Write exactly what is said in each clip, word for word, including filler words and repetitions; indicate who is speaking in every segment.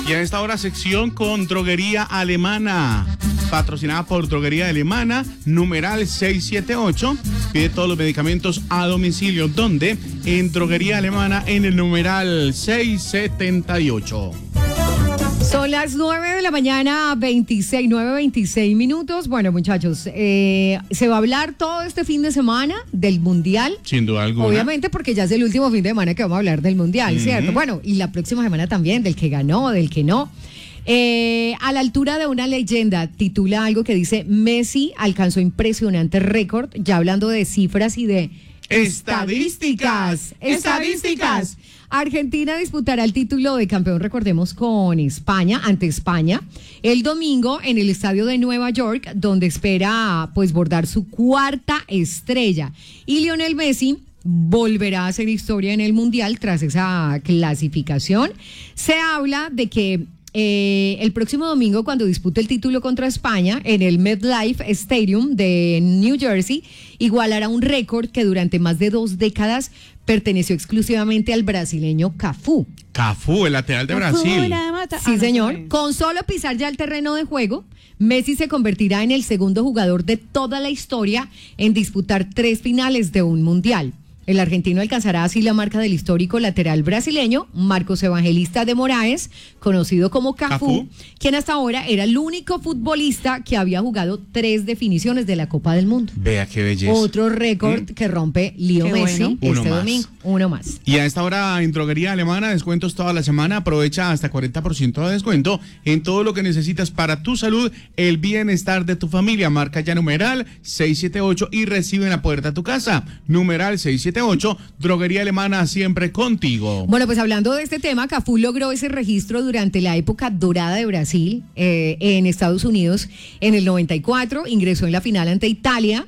Speaker 1: Y a esta hora sección con Droguería Alemana, patrocinada por Droguería Alemana, numeral seiscientos setenta y ocho. Pide todos los medicamentos a domicilio, donde en Droguería Alemana en el numeral seiscientos setenta y ocho.
Speaker 2: Son las nueve de la mañana, veintiséis, nueve, veintiséis minutos. Bueno, muchachos, eh, se va a hablar todo este fin de semana del Mundial.
Speaker 1: Sin duda alguna.
Speaker 2: Obviamente porque ya es el último fin de semana que vamos a hablar del Mundial, uh-huh. ¿cierto? Bueno, y la próxima semana también, del que ganó, del que no. Eh, a la altura de una leyenda, titula algo que dice: Messi alcanzó impresionante récord, ya hablando de cifras y de
Speaker 1: estadísticas.
Speaker 2: Estadísticas. Estadísticas. Argentina disputará el título de campeón, recordemos, con España, ante España, el domingo en el estadio de Nueva York, donde espera pues bordar su cuarta estrella. Y Lionel Messi volverá a hacer historia en el Mundial tras esa clasificación. Se habla de que Eh, el próximo domingo, cuando dispute el título contra España en el MetLife Stadium de New Jersey, igualará un récord que durante más de dos décadas perteneció exclusivamente al brasileño Cafú.
Speaker 1: Cafú, el lateral de Brasil.
Speaker 2: Sí, señor. Con solo pisar ya el terreno de juego, Messi se convertirá en el segundo jugador de toda la historia en disputar tres finales de un mundial. El argentino alcanzará así la marca del histórico lateral brasileño Marcos Evangelista de Moraes, conocido como Cafú, Cafú, quien hasta ahora era el único futbolista que había jugado tres definiciones de la Copa del Mundo.
Speaker 1: Vea qué belleza.
Speaker 2: Otro récord ¿Mm? que rompe Leo qué Messi bueno. este
Speaker 1: Uno
Speaker 2: domingo. Uno más.
Speaker 1: Y a esta hora en Droguería Alemana, descuentos toda la semana. Aprovecha hasta cuarenta por ciento de descuento en todo lo que necesitas para tu salud, el bienestar de tu familia. Marca ya numeral seiscientos setenta y ocho y recibe en la puerta de tu casa. Numeral seiscientos setenta y ocho, Droguería Alemana, siempre contigo.
Speaker 2: Bueno, pues hablando de este tema, Cafú logró ese registro durante la época dorada de Brasil eh, en Estados Unidos. En el noventa y cuatro ingresó en la final ante Italia.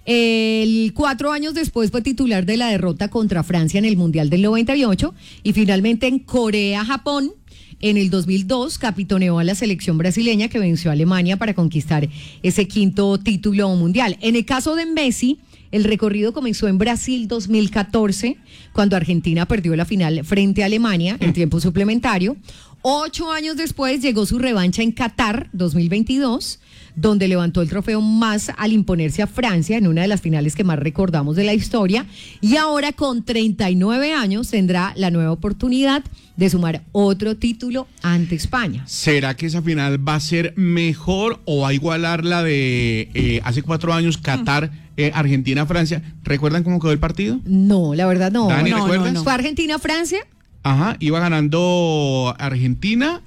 Speaker 2: El cuatro años después fue titular de la derrota contra Francia en el Mundial del noventa y ocho y finalmente en Corea-Japón. En el dos mil dos capitaneó a la selección brasileña que venció a Alemania para conquistar ese quinto título mundial. En el caso de Messi, el recorrido comenzó en Brasil dos mil catorce, cuando Argentina perdió la final frente a Alemania en tiempo suplementario. Ocho años después llegó su revancha en Qatar dos mil veintidós, donde levantó el trofeo más al imponerse a Francia en una de las finales que más recordamos de la historia. Y ahora con treinta y nueve años tendrá la nueva oportunidad de sumar otro título ante España.
Speaker 1: ¿Será que esa final va a ser mejor o va a igualar la de eh, hace cuatro años, Qatar, eh, Argentina-Francia? ¿Recuerdan cómo quedó el partido?
Speaker 2: No, la verdad no.
Speaker 1: Dani,
Speaker 2: no,
Speaker 1: ¿recuerdas?
Speaker 2: no, no. ¿Fue Argentina-Francia?
Speaker 1: Ajá, iba ganando Argentina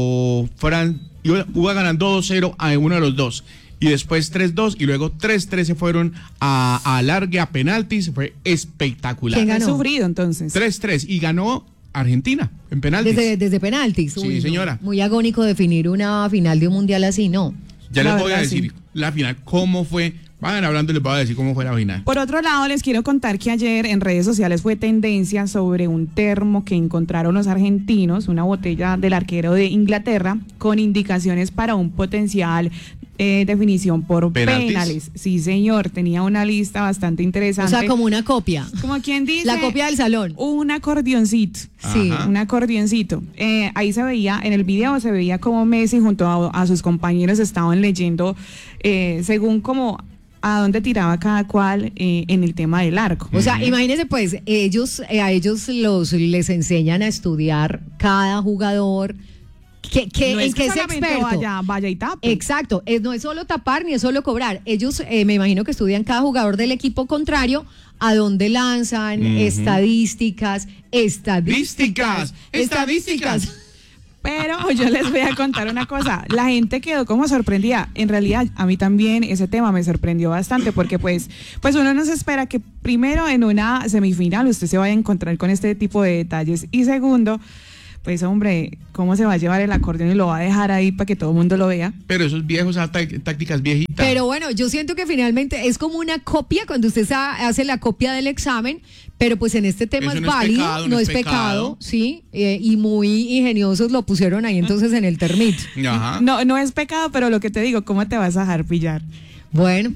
Speaker 1: o Fran, iba, iba ganando dos cero a uno de los dos. Y después tres dos y luego tres tres se fueron a, a alargue, a penaltis. Fue espectacular.
Speaker 2: ¿Quién ganó?
Speaker 3: Fue sufrido entonces.
Speaker 1: tres tres y ganó Argentina en penaltis.
Speaker 2: Desde, desde penaltis.
Speaker 1: Sí,
Speaker 2: Uy,
Speaker 1: señora.
Speaker 2: No, muy agónico definir una final de un mundial así, ¿no?
Speaker 1: Ya
Speaker 3: la
Speaker 1: les voy a
Speaker 3: verdad,
Speaker 1: decir
Speaker 3: sí.
Speaker 1: la final, cómo fue. Vayan hablando y les voy a decir cómo fue la final.
Speaker 3: Por otro lado, les quiero contar que ayer en redes sociales fue tendencia sobre un termo que encontraron los argentinos, una botella del arquero de Inglaterra, con indicaciones para un potencial eh, definición por
Speaker 1: ¿Penaltis?
Speaker 3: penales. Sí, señor, tenía una lista bastante interesante.
Speaker 2: O sea, como una copia.
Speaker 3: Como quien dice.
Speaker 2: La copia del salón.
Speaker 3: Un acordeoncito.
Speaker 2: Sí.
Speaker 1: Ajá.
Speaker 3: Un acordeoncito. Eh, ahí se veía, en el video se veía como Messi junto a, a sus compañeros estaban leyendo eh, según como a dónde tiraba cada cual eh, en el tema del arco.
Speaker 2: O sea, imagínense pues, ellos, eh, a ellos los les enseñan a estudiar cada jugador. ¿Qué, qué,
Speaker 3: no
Speaker 2: ¿En
Speaker 3: es
Speaker 2: qué
Speaker 3: que
Speaker 2: es
Speaker 3: solamente
Speaker 2: experto?
Speaker 3: Vaya, vaya y tape.
Speaker 2: Exacto, es, no es solo tapar ni es solo cobrar. Ellos, eh, me imagino que estudian cada jugador del equipo contrario, a dónde lanzan,
Speaker 1: Uh-huh.
Speaker 2: estadísticas, estadísticas,
Speaker 1: Estadísticas, estadísticas.
Speaker 3: Pero yo les voy a contar una cosa, la gente quedó como sorprendida. En realidad a mí también ese tema me sorprendió bastante porque pues, pues uno no se espera que primero en una semifinal usted se vaya a encontrar con este tipo de detalles y segundo, pues hombre, ¿cómo se va a llevar el acordeón y lo va a dejar ahí para que todo el mundo lo vea?
Speaker 1: Pero esos viejos, esas tá- tácticas viejitas.
Speaker 2: Pero bueno, yo siento que finalmente es como una copia cuando usted sa- hace la copia del examen, pero pues en este tema
Speaker 1: Eso
Speaker 2: es
Speaker 1: no es
Speaker 2: válido,
Speaker 1: pecado,
Speaker 2: no es pecado, sí, eh, y muy ingeniosos lo pusieron ahí entonces en el termito.
Speaker 1: Ajá.
Speaker 3: No, no es pecado, pero lo que te digo, ¿cómo te vas a dejar pillar?
Speaker 2: Bueno,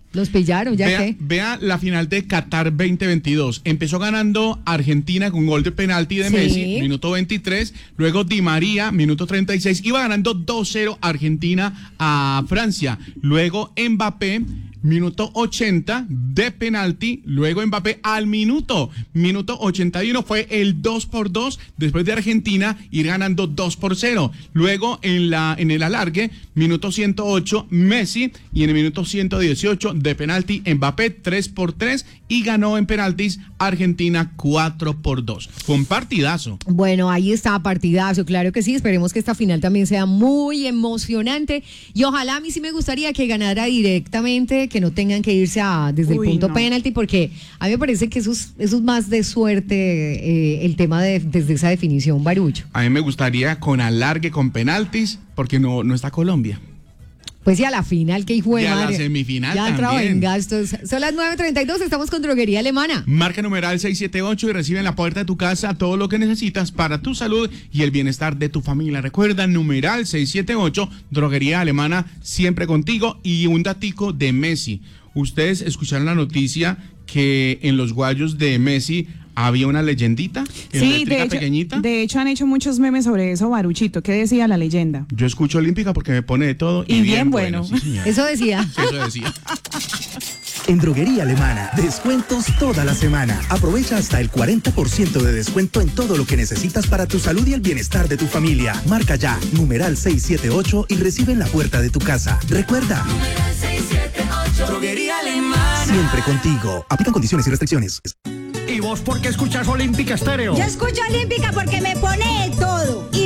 Speaker 2: Los pillaron, ¿ya
Speaker 1: vea,
Speaker 2: qué?
Speaker 1: Vea la final de Qatar veinte veintidós. Empezó ganando Argentina con gol de penalti de
Speaker 2: Sí.
Speaker 1: Messi, minuto veintitrés. Luego Di María, minuto treinta y seis. Iba ganando dos cero Argentina a Francia. Luego Mbappé, minuto ochenta de penalti. Luego Mbappé al minuto, minuto ochenta y uno, fue el dos por dos después de Argentina ir ganando dos por cero. Luego en, la, en el alargue, minuto ciento ocho, Messi, y en el minuto ciento dieciocho de penalti, Mbappé tres por tres, y ganó en penaltis Argentina cuatro por dos. Fue un partidazo.
Speaker 2: Bueno, ahí está, partidazo, claro que sí. Esperemos que esta final también sea muy emocionante. Y ojalá, a mí sí me gustaría que ganara directamente, que no tengan que irse a, desde
Speaker 3: Uy,
Speaker 2: el punto
Speaker 3: no.
Speaker 2: penalti, porque a mí me parece que eso es, eso es más de suerte, eh, el tema de desde esa definición, Barucho.
Speaker 1: A mí me gustaría con alargue, con penaltis, porque no, no está Colombia.
Speaker 2: Pues y a la final, que hijo de
Speaker 1: Y a la
Speaker 2: madre.
Speaker 1: semifinal
Speaker 2: Ya entraba
Speaker 1: también.
Speaker 2: en gastos. Son las nueve treinta y dos, estamos con Droguería Alemana.
Speaker 1: Marca numeral seiscientos setenta y ocho y recibe en la puerta de tu casa todo lo que necesitas para tu salud y el bienestar de tu familia. Recuerda, numeral seiscientos setenta y ocho, Droguería Alemana, siempre contigo. Y un datico de Messi. Ustedes escucharon la noticia que en los guayos de Messi había una leyendita
Speaker 3: Sí,
Speaker 1: eléctrica
Speaker 3: de hecho,
Speaker 1: pequeñita.
Speaker 3: de hecho han hecho muchos memes sobre eso, Baruchito. ¿Qué decía la leyenda?
Speaker 1: Yo escucho Olímpica porque me pone de todo y,
Speaker 3: Y bien bueno.
Speaker 1: sí, señor.
Speaker 2: Eso decía.
Speaker 1: Sí, eso decía.
Speaker 4: En Droguería Alemana, descuentos toda la semana. Aprovecha hasta el cuarenta por ciento de descuento en todo lo que necesitas para tu salud y el bienestar de tu familia. Marca ya, numeral seiscientos setenta y ocho y recibe en la puerta de tu casa. Recuerda,
Speaker 5: Droguería Alemana.
Speaker 4: siempre contigo. Aplican condiciones y restricciones.
Speaker 6: ¿Y vos por qué escuchas Olímpica Estéreo?
Speaker 7: Yo escucho Olímpica porque me pone de todo.